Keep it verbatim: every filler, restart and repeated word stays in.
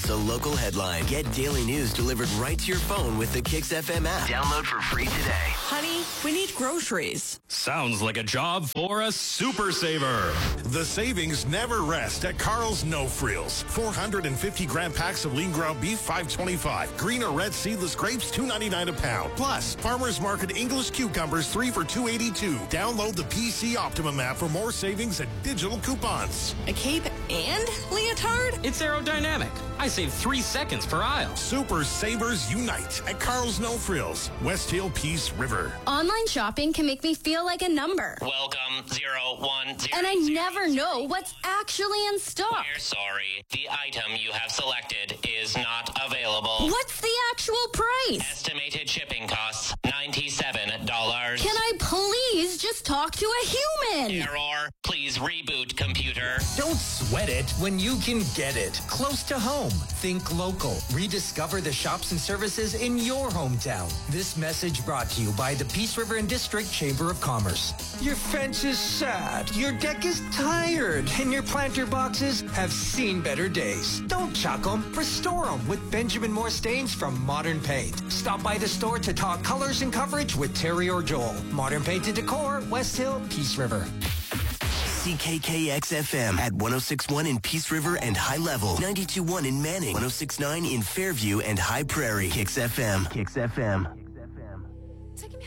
a local headline. Get daily news delivered right to your phone with the Kix F M app. Download for free today. Honey, we need groceries. Sounds like a job for a super saver. The savings never rest at Carl's No Frills. four hundred fifty gram packs of lean ground beef, five twenty-five. Green or red seedless grapes, two ninety-nine a pound. Plus, Farmers Market English cucumbers, three for two eighty-two. Download the P C Optimum app for more savings and digital coupons. A cape and leotard? It's aerodynamic. I save three seconds per aisle. Super savers unite at Carl's No Frills, West Hill, Peace River. Online shopping can make me feel like a number. Welcome, zero, one, zero. And I zero, never zero. know what's actually in stock. We're sorry. The item you have selected is not available. What's the actual price? Estimated shipping costs, ninety-seven dollars. Can I please just talk to a human? Error. Please reboot, computer. Don't sweat it when you can get it close to home. Think local. Rediscover the shops and services in your hometown. This message brought to you by the Peace River and District Chamber of Commerce. Your fence is sad, your deck is tired, and your planter boxes have seen better days. Don't chuck them. Restore them with Benjamin Moore stains from Modern Paint. Stop by the store to talk colors and coverage with Terry or Joel. Modern Paint and Decor, West Hill, Peace River. C K K X F M at one oh six point one in Peace River and High Level, ninety-two point one in Manning, one oh six point nine in Fairview and High Prairie. Kix F M. Kix F M. Taking me